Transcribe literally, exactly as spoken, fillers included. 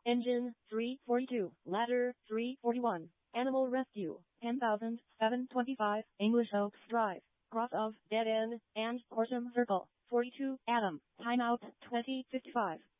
Engine, three forty-two. Ladder, three forty-one. Animal Rescue, ten thousand seven hundred twenty-five. English Oaks Drive. Cross of Dead End and Horsham Circle, forty-two. Adam. Timeout, twenty fifty-five.